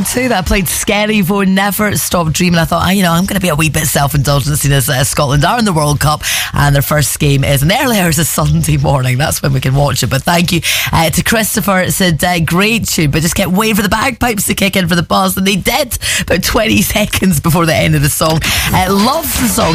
Too that I played Scary Voe, Never Stop Dreaming. I thought, I'm going to be a wee bit self-indulgent seeing as Scotland are in the World Cup and their first game is in the early hours of Sunday morning. That's when we can watch it. But thank you to Christopher. It said great tune, but just kept waiting for the bagpipes to kick in for the buzz, and they did about 20 seconds before the end of the song. Love the song.